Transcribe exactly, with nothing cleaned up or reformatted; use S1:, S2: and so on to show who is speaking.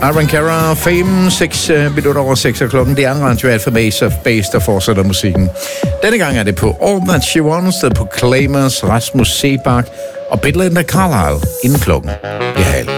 S1: Iron Cara, Fame, seks minutter over seks af klokken. Det er Radio Alpha Base of Base, der fortsætter musikken. Denne gang er det på All That She Wants, der på Claimers, Rasmus Sebak og Belinda Carlisle inden klokken. Ja,